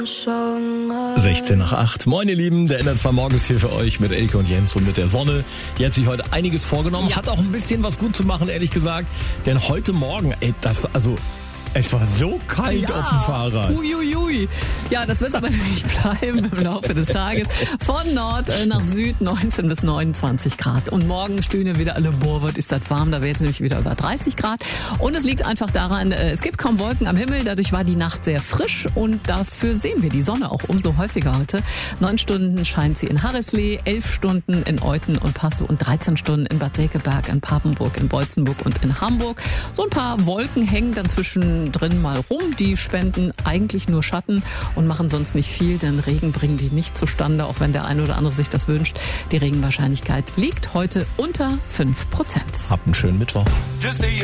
16 nach 8. Moin ihr Lieben, der NDR2 Morgen ist hier für euch mit Elke und Jens und mit der Sonne. Die hat sich heute einiges vorgenommen, hat auch ein bisschen was gut zu machen, ehrlich gesagt. Denn heute Morgen, es war so kalt auf dem Fahrrad. Uiuiui. Ja, das wird aber nicht bleiben im Laufe des Tages. Von Nord nach Süd 19 bis 29 Grad. Und morgen stöhnen wieder alle, was ist das warm. Da wird es nämlich wieder über 30 Grad. Und es liegt einfach daran, es gibt kaum Wolken am Himmel. Dadurch war die Nacht sehr frisch. Und dafür sehen wir die Sonne auch umso häufiger heute. 9 Stunden scheint sie in Harrislee, 11 Stunden in Euthen und Passow und 13 Stunden in Bad Segeberg, in Papenburg, in Beutzenburg und in Hamburg. So ein paar Wolken hängen dann zwischendrin mal rum. Die spenden eigentlich nur Schatten und machen sonst nicht viel, denn Regen bringen die nicht zustande, auch wenn der eine oder andere sich das wünscht. Die Regenwahrscheinlichkeit liegt heute unter 5%. Habt einen schönen Mittwoch.